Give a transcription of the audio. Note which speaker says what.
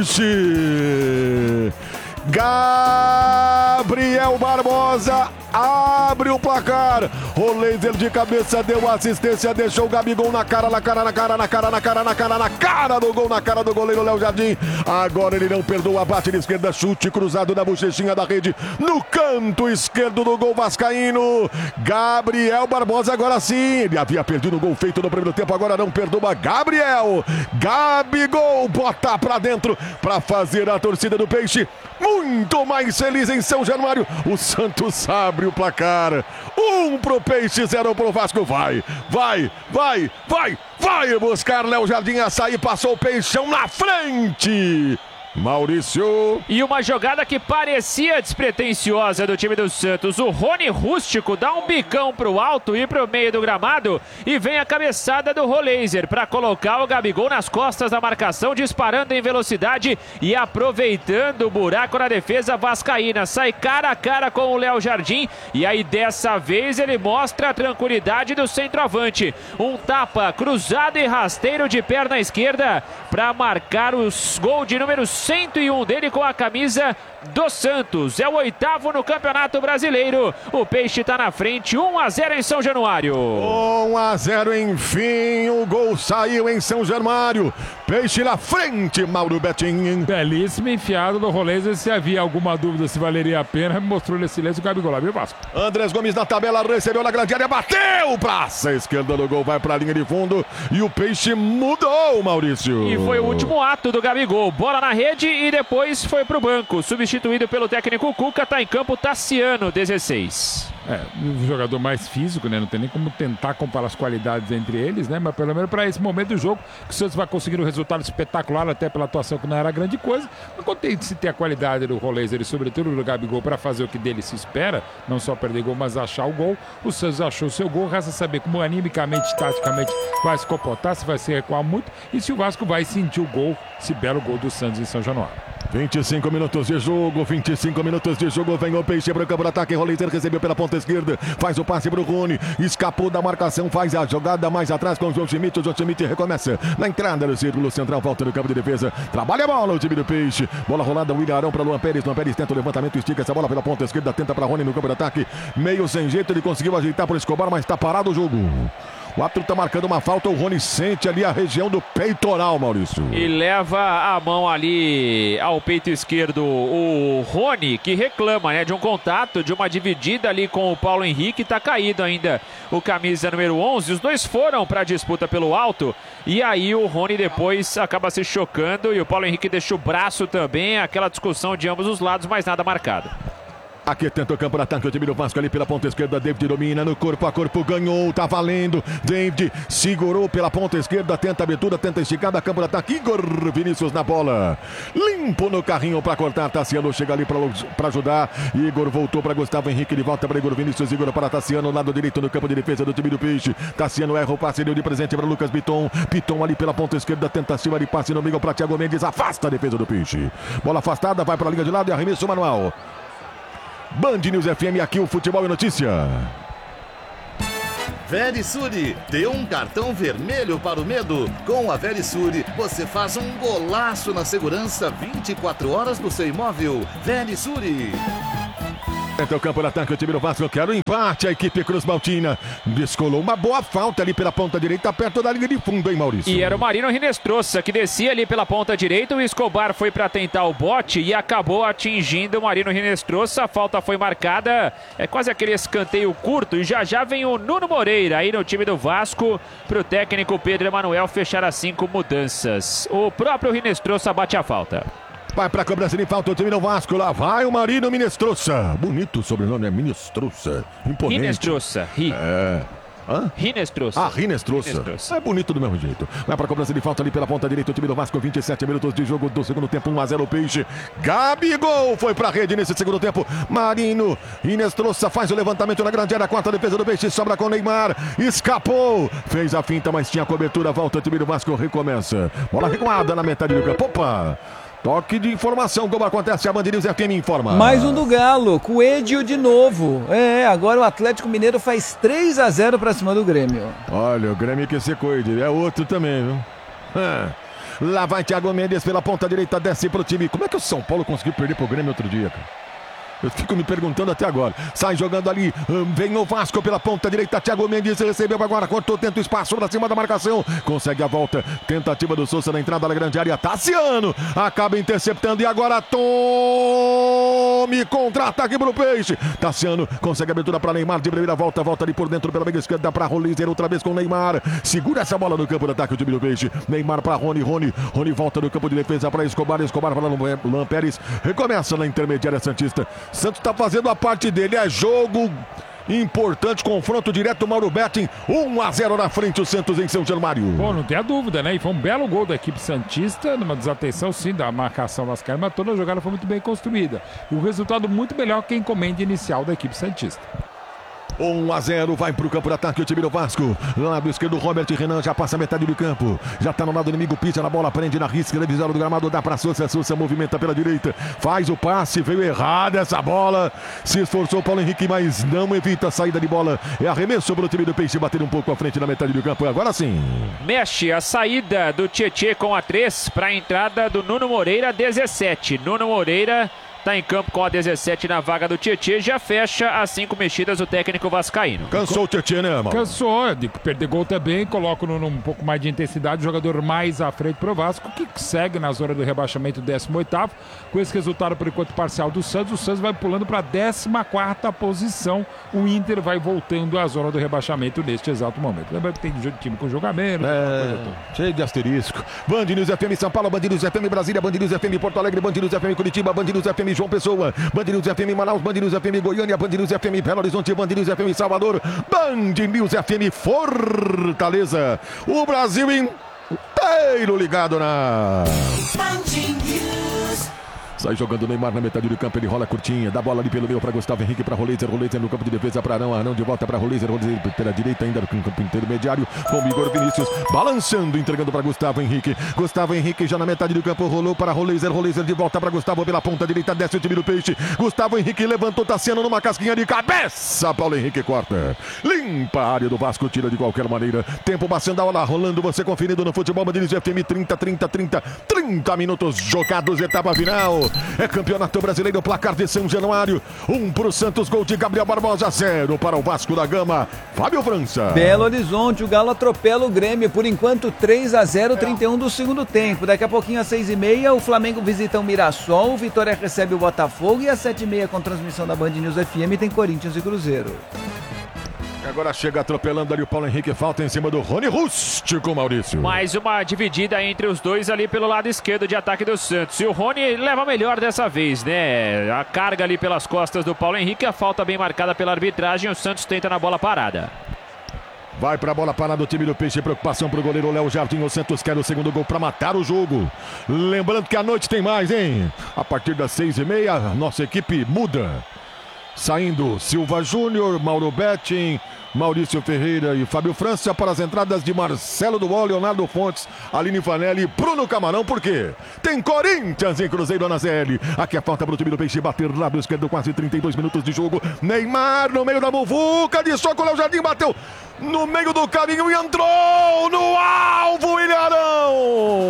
Speaker 1: Peixe. Gabriel Barbosa abre o placar. O laser de cabeça deu assistência, deixou o Gabigol na cara do gol, na cara do goleiro Léo Jardim. Agora ele não perdoa, bate de esquerda, chute cruzado na bochechinha da rede, no canto esquerdo do gol vascaíno. Gabriel Barbosa, agora sim, ele havia perdido o gol feito no primeiro tempo, agora não perdoa. Gabriel, Gabigol bota pra dentro pra fazer a torcida do Peixe muito mais feliz em São Januário. O Santos abre o placar. 1 pro Peixe, 0 pro Vasco. Vai buscar Léo Jardim, açaí, passou o Peixão na frente. Maurício.
Speaker 2: E uma jogada que parecia despretensiosa do time do Santos. O Rony Rústico dá um bicão pro alto e pro meio do gramado. E vem a cabeçada do Roleiser para colocar o Gabigol nas costas da marcação, disparando em velocidade e aproveitando o buraco na defesa vascaína. Sai cara a cara com o Léo Jardim. E aí dessa vez ele mostra a tranquilidade do centroavante. Um tapa cruzado e rasteiro de perna esquerda para marcar os gols de número 101 dele com a camisa do Santos. É o 8º no Campeonato Brasileiro. O Peixe está na frente, 1-0 em São Januário.
Speaker 1: 1-0, enfim, o gol saiu em São Januário. Peixe na frente, Mauro Betinho.
Speaker 3: Belíssimo enfiado do Roleiser. Se havia alguma dúvida se valeria a pena, mostrou nesse lance o Gabigol lá, viu, Vasco?
Speaker 1: Andrés Gomes na tabela, recebeu na grande área, bateu, braça esquerda do gol, vai para a linha de fundo e o Peixe mudou, Maurício.
Speaker 2: E foi o último ato do Gabigol. Bola na rede e depois foi pro banco. Substituído pelo técnico Cuca, tá em campo Tassiano, 16.
Speaker 3: Um jogador mais físico, né? Não tem nem como tentar comparar as qualidades entre eles, né? Mas pelo menos para esse momento do jogo, que o Santos vai conseguir um resultado espetacular, até pela atuação que não era grande coisa. Mas quando tem que se ter a qualidade do Roleiser e sobretudo do Gabigol para fazer o que dele se espera, não só perder gol, mas achar o gol, o Santos achou o seu gol. Resta saber como animicamente, taticamente vai se comportar, se vai se recuar muito e se o Vasco vai sentir o gol, esse belo gol do Santos em São Januário.
Speaker 1: 25 minutos de jogo, vem o Peixe para o campo de ataque, Roleiser recebeu pela ponta esquerda, faz o passe para o Rony, escapou da marcação, faz a jogada mais atrás com o João Schmidt recomeça na entrada do círculo central, volta no campo de defesa, trabalha a bola o time do Peixe, bola rolada, William Arão para Luan Pérez tenta o levantamento, estica essa bola pela ponta esquerda, tenta para Rony no campo de ataque, meio sem jeito, ele conseguiu ajeitar para o Escobar, mas está parado o jogo. O árbitro está marcando uma falta, o Rony sente ali a região do peitoral, Maurício.
Speaker 2: E leva a mão ali ao peito esquerdo o Rony, que reclama, né, de um contato, de uma dividida ali com o Paulo Henrique, está caído ainda o camisa número 11. Os dois foram para a disputa pelo alto e aí o Rony depois acaba se chocando e o Paulo Henrique deixa o braço também, aquela discussão de ambos os lados, mas nada marcado.
Speaker 1: Aqui tenta o campo de ataque, o time do Vasco ali pela ponta esquerda, David domina no corpo a corpo, ganhou, tá valendo, David segurou pela ponta esquerda, tenta abertura, tenta esticada, campo de ataque, Igor Vinícius na bola, limpo no carrinho para cortar, Tassiano chega ali para ajudar, Igor voltou para Gustavo Henrique, ele volta para Igor Vinícius, Igor para Tassiano, lado direito no campo de defesa do time do Peixe, Tassiano erra o passe, deu de presente para Lucas Piton ali pela ponta esquerda, tentativa de passe no meio para Thiago Mendes, afasta a defesa do Peixe, bola afastada, vai para a linha de lado e arremesso manual. Band News FM, aqui o Futebol e Notícia.
Speaker 4: Verisure, dê um cartão vermelho para o medo. Com a Verisure, você faz um golaço na segurança 24 horas do seu imóvel. Verisure.
Speaker 1: Então o campo de ataque, o time do Vasco quer o empate, a equipe Cruz Maltina descolou uma boa falta ali pela ponta direita, perto da linha de fundo, hein, Maurício?
Speaker 2: E era o Marino Rinestrosa que descia ali pela ponta direita, o Escobar foi para tentar o bote e acabou atingindo o Marino Rinestrosa, a falta foi marcada, é quase aquele escanteio curto e já vem o Nuno Moreira aí no time do Vasco, pro técnico Pedro Emanuel fechar as 5 mudanças. O próprio Rinestrosa bate a falta.
Speaker 1: Vai pra cobrança de falta o time do Vasco. Lá vai o Marino Minestrosa. Bonito o sobrenome, é Minestrosa. Imponente.
Speaker 2: Rinestrosa. Rinestrosa.
Speaker 1: Rinestrosa. É bonito do mesmo jeito. Vai pra cobrança de falta ali pela ponta direita o time do Vasco. 27 minutos de jogo do segundo tempo. 1-0 o Peixe. Gabigol foi pra rede nesse segundo tempo. Marino Rinestrosa faz o levantamento na grande área. Quarta defesa do Peixe. Sobra com o Neymar. Escapou. Fez a finta, mas tinha cobertura. Volta o time do Vasco. Recomeça. Bola recuada na metade do campo. Opa! Toque de informação, como acontece, a Band News FM informa.
Speaker 5: Mais um do Galo, Coelho de novo. Agora o Atlético Mineiro faz 3-0 pra cima do Grêmio.
Speaker 1: Olha, o Grêmio que se cuide, é outro também, viu? Lá vai Thiago Mendes pela ponta direita, desce pro time. Como é que o São Paulo conseguiu perder pro Grêmio outro dia, cara? Eu fico me perguntando até agora. Sai jogando ali, vem o Vasco pela ponta direita. Thiago Mendes recebeu agora, cortou, tenta o espaço pra cima da marcação. Consegue a volta, tentativa do Souza na entrada da grande área. Tassiano acaba interceptando e agora tome contra-ataque pro Peixe. Tassiano consegue a abertura para Neymar de primeira volta. Volta ali por dentro pela meia esquerda para Rolizer, outra vez com Neymar. Segura essa bola no campo de ataque o time do Peixe. Neymar para Rony volta no campo de defesa para Escobar para Luan Pérez. Recomeça na intermediária santista. Santos está fazendo a parte dele, é jogo importante, confronto direto, Mauro Betting, 1-0 na frente o Santos em São Januário.
Speaker 3: Bom, não tem a dúvida, né? E foi um belo gol da equipe santista, numa desatenção sim da marcação das caras, mas toda a jogada foi muito bem construída. E o resultado muito melhor que a encomenda inicial da equipe santista.
Speaker 1: 1-0, vai pro campo de ataque o time do Vasco. Lado esquerdo, Robert Renan já passa a metade do campo. Já tá no lado inimigo, pisa na bola, prende na risca, revisado do gramado, dá pra Sousa. Sousa movimenta pela direita, faz o passe, veio errada essa bola. Se esforçou o Paulo Henrique, mas não evita a saída de bola. É arremesso pro time do Peixe, bater um pouco à frente na metade do campo. Agora sim.
Speaker 2: Mexe a saída do Tietê com a 3 para a entrada do Nuno Moreira, 17. Nuno Moreira tá em campo com a 17 na vaga do Tietê, já fecha as 5 mexidas o técnico vascaíno.
Speaker 1: Cansou o Tietê, né, mano?
Speaker 3: Cansou, de perder gol também, coloca um pouco mais de intensidade, jogador mais à frente pro Vasco, que segue na zona do rebaixamento 18º, com esse resultado por enquanto parcial do Santos, o Santos vai pulando para a 14ª posição, o Inter vai voltando à zona do rebaixamento neste exato momento. Lembrando que tem time com jogamento,
Speaker 1: cheio de asterisco. Band News FM São Paulo, Band News FM Brasília, Band News FM Porto Alegre, Band News FM Curitiba, Band News FM João Pessoa, Band News FM Manaus, Band News FM Goiânia, Band News FM Belo Horizonte, Band News FM Salvador, Band News FM Fortaleza. O Brasil inteiro ligado na Band News. Sai jogando o Neymar na metade do campo, ele rola curtinha, dá bola ali pelo meio para Gustavo Henrique, para Rolizer no campo de defesa para Arão de volta para Rolizer pela direita ainda no campo intermediário, com o Igor Vinícius, balançando, entregando para Gustavo Henrique já na metade do campo, rolou para Rolizer de volta para Gustavo pela ponta direita, desce o time do Peixe, Gustavo Henrique levantou, Tassiano numa casquinha de cabeça, Paulo Henrique corta, limpa a área do Vasco, tira de qualquer maneira, tempo passando a bola, rolando, você conferindo no futebol, Band News FM 30 minutos jogados, etapa final. É campeonato brasileiro, placar de São Januário, 1 pro Santos, gol de Gabriel Barbosa, 0 para o Vasco da Gama, Fábio França.
Speaker 5: Belo Horizonte, o Galo atropela o Grêmio, por enquanto 3-0, 31 do segundo tempo. Daqui a pouquinho às 6h30, o Flamengo visita o Mirassol, o Vitória recebe o Botafogo e às 7h30 com transmissão da Band News FM tem Corinthians e Cruzeiro.
Speaker 1: Agora chega atropelando ali o Paulo Henrique, falta em cima do Rony Rústico, Maurício.
Speaker 2: Mais uma dividida entre os dois ali pelo lado esquerdo de ataque do Santos. E o Rony leva melhor dessa vez, né? A carga ali pelas costas do Paulo Henrique, a falta bem marcada pela arbitragem, o Santos tenta na bola parada.
Speaker 1: Vai pra bola parada o time do Peixe, preocupação pro goleiro Léo Jardim, o Santos quer o segundo gol pra matar o jogo. Lembrando que a noite tem mais, hein? A partir das 6h30, nossa equipe muda. Saindo Silva Júnior, Mauro Betting, Maurício Ferreira e Fábio França para as entradas de Marcelo Duval, Leonardo Fontes, Aline Fanelli e Bruno Camarão, por quê? Tem Corinthians em Cruzeiro na ZL. Aqui a falta para o time do Peixe bater lado esquerdo, quase 32 minutos de jogo. Neymar no meio da muvuca, de soco, Léo Jardim bateu no meio do caminho e entrou no alvo, Ilharão!